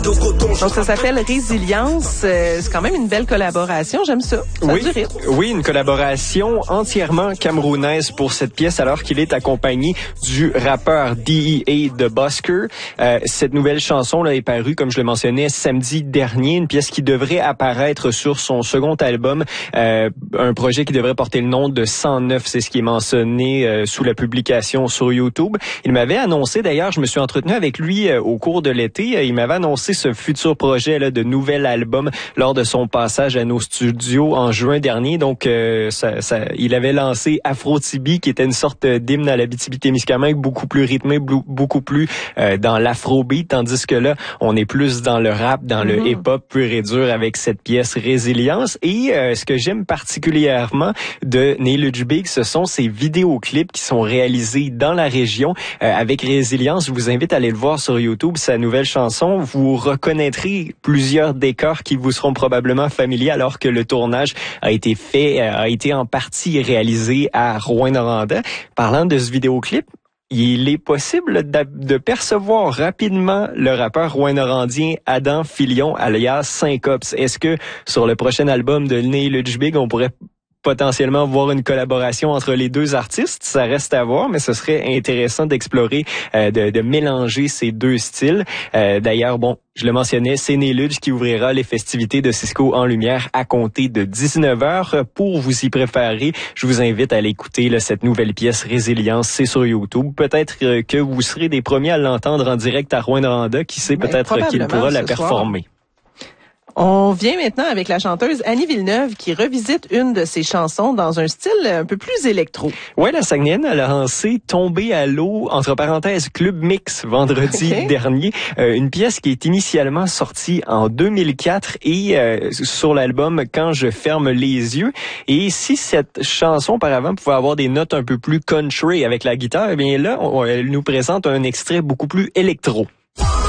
Donc, ça s'appelle Résilience. C'est quand même une belle collaboration. J'aime ça. Ça a du rythme. Oui, une collaboration entièrement camerounaise pour cette pièce, alors qu'il est accompagné du rappeur DEA de Busker. Cette nouvelle chanson là est parue, comme je le mentionnais, samedi dernier. Une pièce qui devrait apparaître sur son second album. Un projet qui devrait porter le nom de 109. C'est ce qui est mentionné sous la publication sur YouTube. Il m'avait annoncé, d'ailleurs, je me suis entretenu avec lui au cours de l'été. Il m'avait annoncé ce futur projet là, de nouvel album lors de son passage à nos studios en juin dernier. Donc, il avait lancé Afro-Tibi, qui était une sorte d'hymne à l'Abitibi-Témiscamingue, beaucoup plus rythmé, beaucoup plus dans l'afrobeat, tandis que là, on est plus dans le rap, dans le hip-hop pur et dur avec cette pièce Résilience. Et ce que j'aime particulièrement de Neluge Big, ce sont ces vidéoclips qui sont réalisés dans la région avec Résilience. Je vous invite à aller le voir sur YouTube, sa nouvelle chanson. Vous reconnaîtrez plusieurs décors qui vous seront probablement familiers, alors que le tournage a été en partie réalisé à Rouyn-Noranda. Parlant de ce vidéoclip, il est possible de percevoir rapidement le rappeur rouyn-norandien Adam Filion, alias Syncops. Est-ce que sur le prochain album de Neluge Big, on pourrait potentiellement voir une collaboration entre les deux artistes? Ça reste à voir, mais ce serait intéressant d'explorer, de mélanger ces deux styles. D'ailleurs, bon, je le mentionnais, c'est Neluge qui ouvrira les festivités de Cisco en lumière à compter de 19h. Pour vous y préparer, je vous invite à aller écouter là, cette nouvelle pièce Résilience, c'est sur YouTube. Peut-être que vous serez des premiers à l'entendre en direct à Rouyn-Noranda. Qui sait, peut-être qu'il pourra la performer. On vient maintenant avec la chanteuse Annie Villeneuve qui revisite une de ses chansons dans un style un peu plus électro. Ouais, la Saguenayenne, elle a lancé Tomber à l'eau, entre parenthèses, Club Mix, vendredi dernier. Une pièce qui est initialement sortie en 2004 et sur l'album Quand je ferme les yeux. Et si cette chanson, auparavant, pouvait avoir des notes un peu plus country avec la guitare, eh bien là, elle nous présente un extrait beaucoup plus électro.